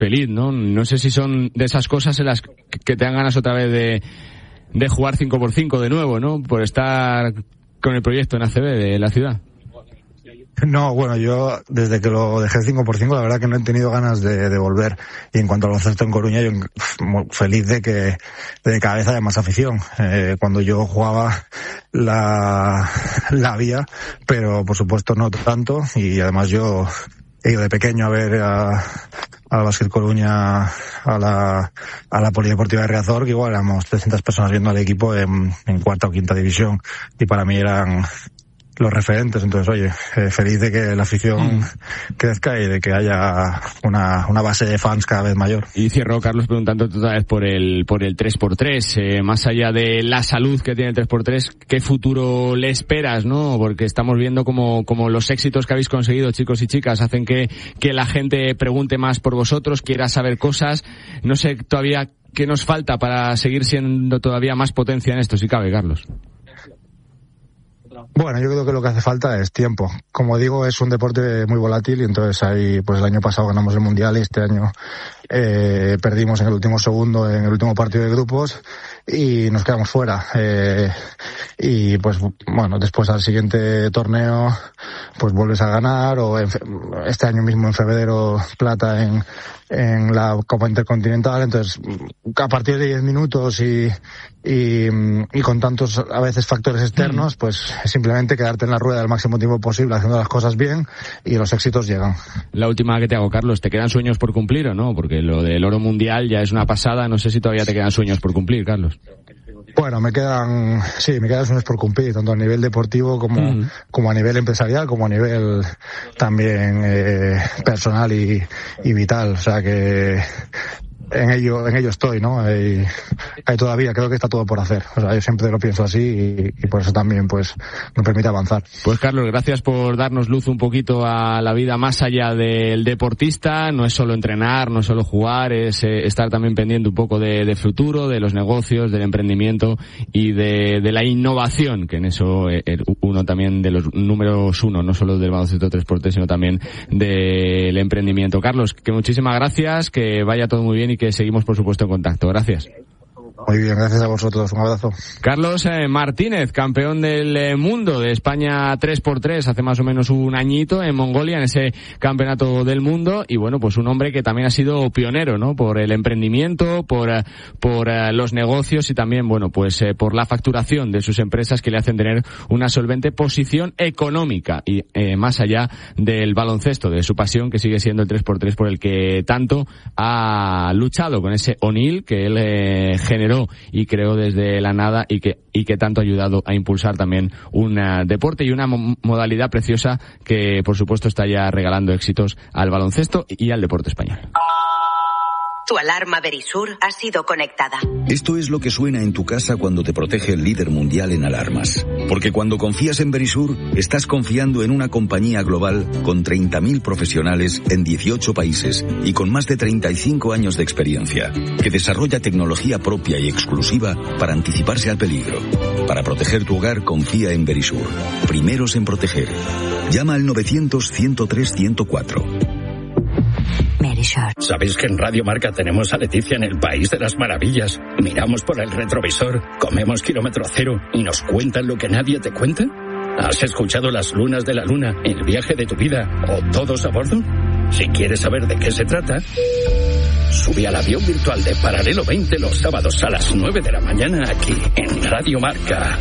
feliz, ¿no? No sé si son de esas cosas en las que te dan ganas otra vez de jugar 5x5 de nuevo, ¿no? Por estar con el proyecto en ACB de la ciudad. No, bueno, yo desde que lo dejé 5x5 la verdad que no he tenido ganas de volver. Y en cuanto al baloncesto en Coruña, yo feliz de que cada vez haya más afición. Cuando yo jugaba la había, pero por supuesto no tanto. Y además yo he ido de pequeño a ver al Básquet Coruña, a la Polideportiva de Riazor, que igual éramos 300 personas viendo al equipo en cuarta o quinta división. Y para mí eran los referentes. Entonces, oye, feliz de que la afición crezca y de que haya una base de fans cada vez mayor. Y cierro, Carlos, preguntándote otra vez por el 3x3, más allá de la salud que tiene el 3x3, ¿qué futuro le esperas, no? Porque estamos viendo como los éxitos que habéis conseguido, chicos y chicas, hacen que la gente pregunte más por vosotros, quiera saber cosas. No sé todavía qué nos falta para seguir siendo todavía más potencia en esto, si cabe, Carlos. Bueno, yo creo que lo que hace falta es tiempo. Como digo, es un deporte muy volátil y entonces ahí, pues el año pasado ganamos el Mundial y este año perdimos en el último segundo, en el último partido de grupos y nos quedamos fuera. Y pues bueno, después al siguiente torneo pues vuelves a ganar, o este año mismo en febrero plata en la Copa Intercontinental. Entonces a partir de 10 minutos y con tantos a veces factores externos, pues simplemente quedarte en la rueda el máximo tiempo posible haciendo las cosas bien y los éxitos llegan. La última que te hago, Carlos, ¿te quedan sueños por cumplir o no? Porque lo del oro mundial ya es una pasada, no sé si todavía te quedan sueños por cumplir, Carlos. Bueno, me quedan sueños por cumplir, tanto a nivel deportivo como a nivel empresarial, como a nivel también personal y vital. O sea que en ello estoy, ¿no? Hay todavía, creo que está todo por hacer. O sea, yo siempre lo pienso así y por eso también, pues, me permite avanzar. Pues, Carlos, gracias por darnos luz un poquito a la vida más allá del deportista. No es solo entrenar, no es solo jugar, es estar también pendiente un poco de futuro, de los negocios, del emprendimiento y de la innovación, que en eso uno también de los números uno, no solo del baloncesto 3x3, sino también del emprendimiento. Carlos, que muchísimas gracias, que vaya todo muy bien y que seguimos, por supuesto, en contacto. Gracias. Muy bien, gracias a vosotros. Un abrazo. Carlos Martínez, campeón del mundo de España 3x3 hace más o menos un añito en Mongolia, en ese campeonato del mundo. Y bueno, pues un hombre que también ha sido pionero, ¿no? Por el emprendimiento, por los negocios y también, bueno, pues por la facturación de sus empresas que le hacen tener una solvente posición económica y más allá del baloncesto, de su pasión, que sigue siendo el 3x3 por el que tanto ha luchado con ese O'Neill que él generó y creó desde la nada y que tanto ha ayudado a impulsar también un deporte y una modalidad preciosa que, por supuesto, está ya regalando éxitos al baloncesto y al deporte español. Tu alarma Verisur ha sido conectada. Esto es lo que suena en tu casa cuando te protege el líder mundial en alarmas. Porque cuando confías en Verisur, estás confiando en una compañía global con 30.000 profesionales en 18 países y con más de 35 años de experiencia, que desarrolla tecnología propia y exclusiva para anticiparse al peligro. Para proteger tu hogar, confía en Verisur. Primeros en proteger. Llama al 900-103-104. ¿Sabéis que en Radio Marca tenemos a Leticia en el País de las Maravillas? Miramos por el retrovisor, comemos kilómetro cero y nos cuentan lo que nadie te cuenta. ¿Has escuchado Las Lunas de la Luna, El viaje de tu vida o Todos a bordo? Si quieres saber de qué se trata, sube al avión virtual de Paralelo 20 los sábados a las 9 de la mañana aquí en Radio Marca.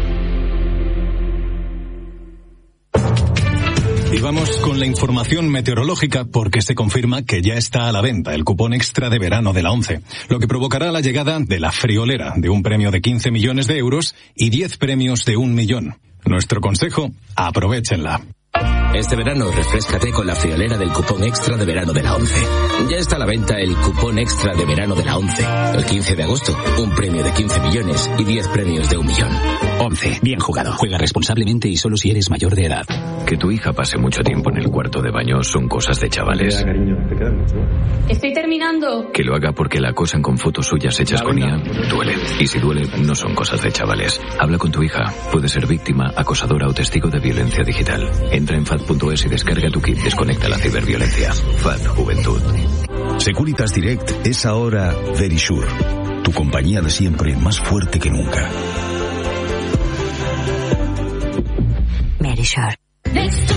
Y vamos con la información meteorológica porque se confirma que ya está a la venta el cupón extra de verano de la ONCE, lo que provocará la llegada de la friolera de un premio de 15 millones de euros y 10 premios de 1 millón. Nuestro consejo, aprovéchenla. Este verano refréscate con la friolera del cupón extra de verano de la ONCE. Ya está a la venta el cupón extra de verano de la ONCE. El 15 de agosto, un premio de 15 millones y 10 premios de 1 millón. ONCE, bien jugado. Juega responsablemente y solo si eres mayor de edad. Que tu hija pase mucho tiempo en el cuarto de baño son cosas de chavales. Estoy terminando. Que lo haga porque la acosan con fotos suyas hechas con IA, duele. Y si duele, no son cosas de chavales. Habla con tu hija. Puede ser víctima, acosadora o testigo de violencia digital. Entra en FAD.es y descarga tu kit. Desconecta la ciberviolencia. FAD Juventud. Securitas Direct es ahora Verisure, tu compañía de siempre más fuerte que nunca. Verisure.